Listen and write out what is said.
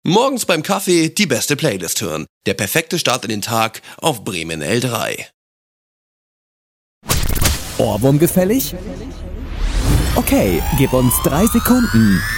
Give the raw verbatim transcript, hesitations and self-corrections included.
Morgens beim Kaffee die beste Playlist hören. Der perfekte Start in den Tag auf Bremen L drei. Ohrwurm gefällig? Okay, gib uns drei Sekunden.